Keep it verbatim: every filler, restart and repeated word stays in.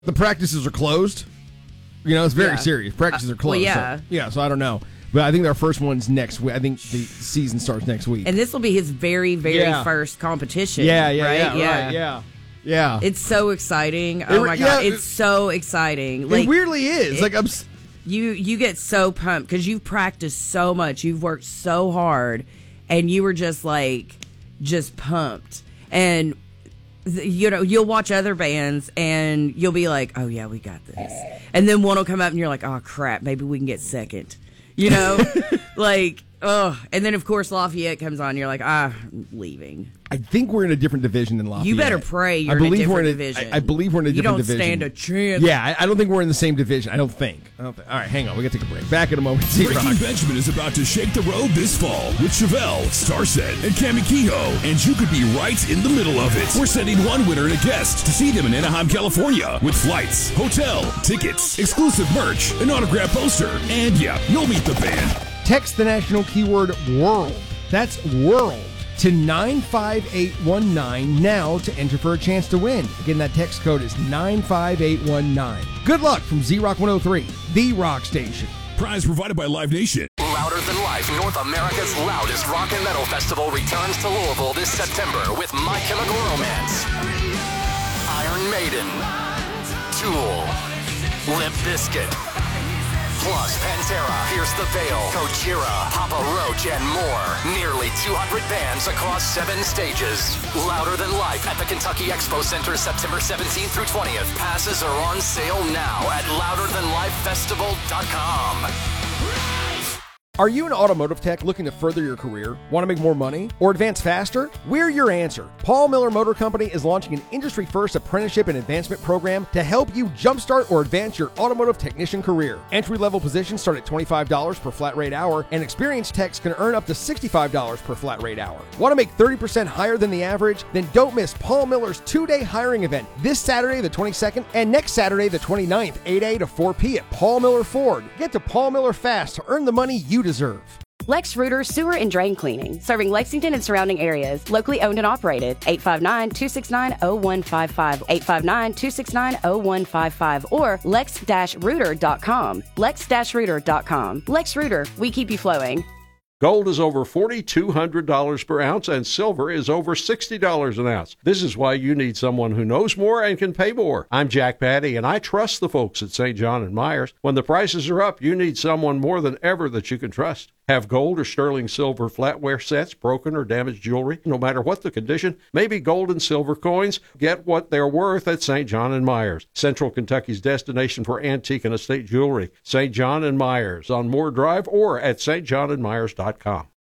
The practices are closed. You know, it's very Yeah. serious. Practices are Uh, well, closed. yeah. So, yeah, so I don't know. But I think their first one's next week. I think the season starts next week. And this will be his very, very Yeah. first competition. yeah, yeah, right? yeah, right, yeah. Yeah. It's so exciting. Oh, It- my God. yeah, It's so exciting. it Like, weirdly is. it- like, I'm... s- you, you get so pumped because you've practiced so much. You've worked so hard. And you were just, like, just pumped. And... You know, you'll watch other bands and you'll be like, oh, yeah, we got this. And then one will come up and you're like, oh, crap, maybe we can get second. You know? like, oh. And then, of course, Lafayette comes on. You're like, ah, I'm leaving. I think we're in a different division than Lafayette. You better pray you're I in a believe different we're in a, division. I, I believe we're in a You different don't division. stand a chance. Yeah, I, I don't think we're in the same division. I don't think. I don't think. All right, hang on. We got to take a break. Back in a moment. Breaking Benjamin is about to shake the road this fall with Chevelle, Starset, and Cami Kehoe, and you could be right in the middle of it. We're sending one winner and a guest to see them in Anaheim, California, with flights, hotel, tickets, exclusive merch, an autographed poster, and yeah, you'll meet the band. Text the national keyword WORLD. That's WORLD to nine five eight one nine now to enter for a chance to win. Again, that text code is nine five eight one nine. Good luck from Z-Rock one oh three, the rock station. Prize provided by Live Nation. Louder Than Life, North America's loudest rock and metal festival returns to Louisville this September with My Chemical Romance, Iron Maiden, Tool, Limp Bizkit, plus Pantera, Pierce the Veil, Gojira, Papa Roach, and more. Nearly two hundred bands across seven stages. Louder Than Life at the Kentucky Expo Center September seventeenth through twentieth. Passes are on sale now at louder than life festival dot com. Are you an automotive tech looking to further your career? Want to make more money? Or advance faster? We're your answer. Paul Miller Motor Company is launching an industry-first apprenticeship and advancement program to help you jumpstart or advance your automotive technician career. Entry-level positions start at twenty-five dollars per flat rate hour, and experienced techs can earn up to sixty-five dollars per flat rate hour. Want to make thirty percent higher than the average? Then don't miss Paul Miller's two-day hiring event this Saturday the twenty-second and next Saturday the twenty-ninth, eight a to four p at Paul Miller Ford. Get to Paul Miller fast to earn the money you deserve. Lex Rooter Sewer and Drain Cleaning, serving Lexington and surrounding areas. Locally owned and operated. eight five nine, two six nine, zero one five five. eight five nine, two six nine, zero one five five or lex dash rooter dot com. lex dash rooter dot com. Lex Rooter, we keep you flowing. Gold is over four thousand two hundred dollars per ounce, and silver is over sixty dollars an ounce. This is why you need someone who knows more and can pay more. I'm Jack Patty, and I trust the folks at Saint John and Myers. When the prices are up, you need someone more than ever that you can trust. Have gold or sterling silver flatware sets, broken or damaged jewelry, no matter what the condition, maybe gold and silver coins, get what they're worth at Saint John and Myers, Central Kentucky's destination for antique and estate jewelry. Saint John and Myers on Moore Drive or at s t john and myers dot com.